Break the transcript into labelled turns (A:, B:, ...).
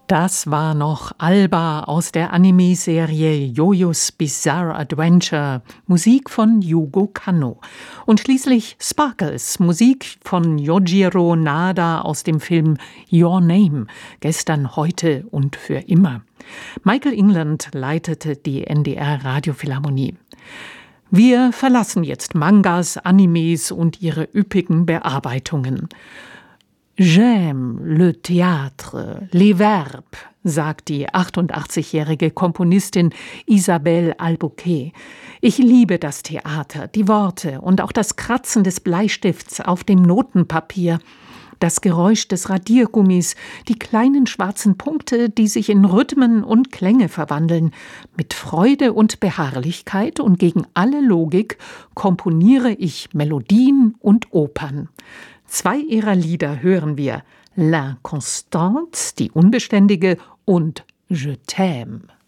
A: Das war noch Alba aus der Anime-Serie JoJo's Bizarre Adventure, Musik von Yugo Kanno. Und schließlich Sparkles, Musik von Yojiro Nada aus dem Film Your Name, gestern, heute und für immer. Michael England leitete die NDR-Radiophilharmonie. Wir verlassen jetzt Mangas, Animes und ihre üppigen Bearbeitungen. J'aime le théâtre, les verbes, sagt die 88-jährige Komponistin Isabelle Albuquerque. Ich liebe das Theater, die Worte und auch das Kratzen des Bleistifts auf dem Notenpapier, das Geräusch des Radiergummis, die kleinen schwarzen Punkte, die sich in Rhythmen und Klänge verwandeln. Mit Freude und Beharrlichkeit und gegen alle Logik komponiere ich Melodien und Opern. 2 ihrer Lieder hören wir: L'Inconstante, die Unbeständige, und Je t'aime.